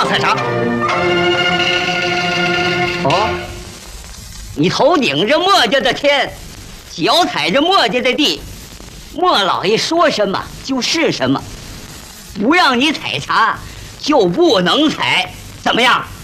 让采茶。哦，你头顶着墨家的天，脚踩着墨家的地，莫老爷说什么就是什么，不让你采茶就不能采，怎么样？